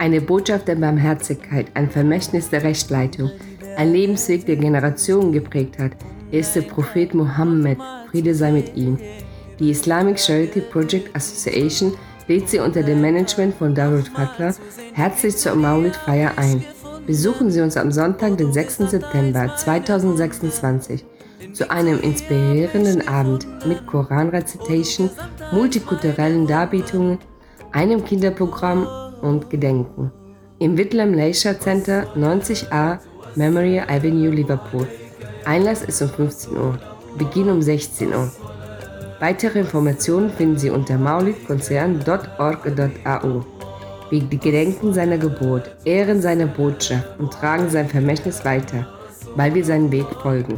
Eine Botschaft der Barmherzigkeit, ein Vermächtnis der Rechtleitung, ein Lebensweg, der Generationen geprägt hat. Er ist der Prophet Mohammed, Friede sei mit ihm. Die Islamic Charity Project Association lädt Sie unter dem Management von Darul Fatwa herzlich zur Maulid-Feier ein. Besuchen Sie uns am Sonntag, den 6. September 2026 zu einem inspirierenden Abend mit Koran-Rezitation, multikulturellen Darbietungen, einem Kinderprogramm und Gedenken. Im Whitlam Leisure Center 90A Memory Avenue, Liverpool. Einlass ist um 15 Uhr, Beginn um 16 Uhr. Weitere Informationen finden Sie unter maulidkonzern.org.au. Wir gedenken seiner Geburt, ehren seine Botschaft und tragen sein Vermächtnis weiter, weil wir seinen Weg folgen.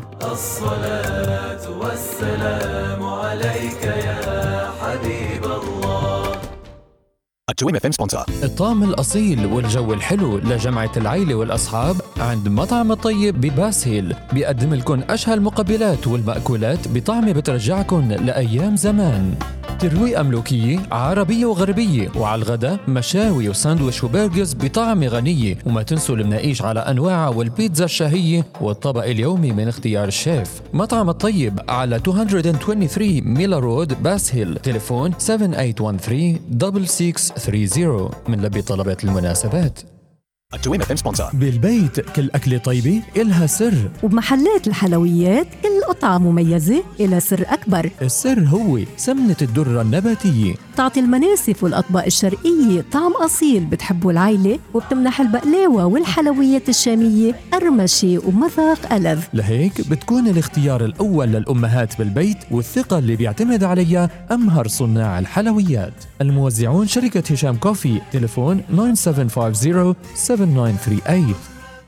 التويم FM sponsor. الطعم الأصيل والجو الحلو لجمعة العيلة والأصحاب عند مطعم الطيب بباس هيل بيقدم لكم أشهى المقبلات والمأكولات بطعم بترجعكم لأيام زمان. ترويقة ملوكية عربية وغربية، وعلى الغداء مشاوي وساندويش وبرجرز بطعم غنية، وما تنسوا المناقيش على أنواعها والبيتزا الشهية والطبق اليومي من اختيار الشيف. مطعم الطيب على 223 ميلا رود باس هيل، تليفون 7813-6630 من لبي طلبات المناسبات. التويم FM sponsor. بالبيت كل أكلة طيبة إلها سر، وبمحلات الحلويات كل قطعة مميزة إلها سر أكبر. السر هو سمنة الدرة النباتية، تعطي المناسف والأطباق الشرقية طعم أصيل بتحبه العيلة، وبتمنح البقلاوة والحلويات الشامية قرمشة ومذاق ألذ. لهيك بتكون الاختيار الأول للأمهات بالبيت، والثقة اللي بيعتمد عليها أمهر صناع الحلويات. الموزعون شركة هشام كوفي، تليفون 9750-7938.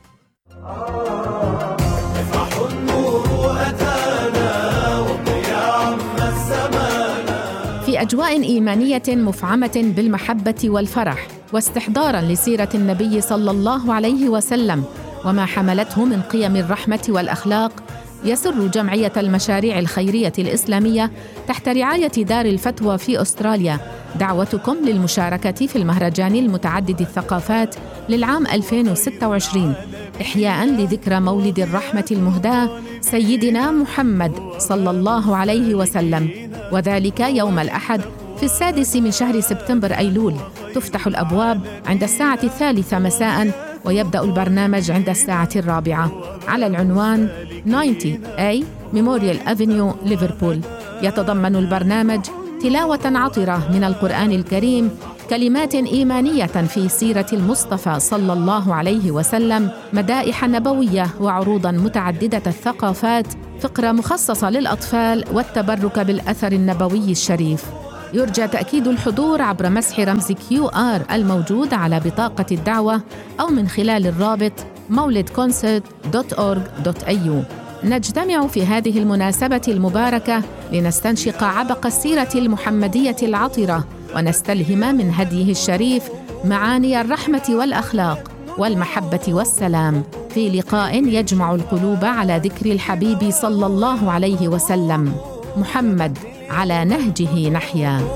في أجواء إيمانية مفعمة بالمحبة والفرح، واستحضاراً لسيرة النبي صلى الله عليه وسلم وما حملته من قيم الرحمة والأخلاق، يسر جمعية المشاريع الخيرية الإسلامية تحت رعاية دار الفتوى في أستراليا دعوتكم للمشاركة في المهرجان المتعدد الثقافات للعام 2026 إحياءً لذكرى مولد الرحمة المهداة سيدنا محمد صلى الله عليه وسلم، وذلك يوم الأحد في 6 من شهر سبتمبر أيلول. تفتح الأبواب عند 3:03 مساءً، ويبدأ البرنامج عند 4:00 على العنوان 90A Memorial Avenue ليفربول. يتضمن البرنامج تلاوة عطرة من القرآن الكريم، كلمات إيمانية في سيرة المصطفى صلى الله عليه وسلم، مدائح نبوية، وعروضاً متعددة الثقافات، فقرة مخصصة للأطفال، والتبرك بالأثر النبوي الشريف. يرجى تأكيد الحضور عبر مسح رمز QR الموجود على بطاقة الدعوة أو من خلال الرابط maulidconcert.org.au. نجتمع في هذه المناسبة المباركة لنستنشق عبق السيرة المحمدية العطرة، ونستلهم من هديه الشريف معاني الرحمة والأخلاق والمحبة والسلام، في لقاء يجمع القلوب على ذكر الحبيب صلى الله عليه وسلم. محمد، على نهجه نحيا.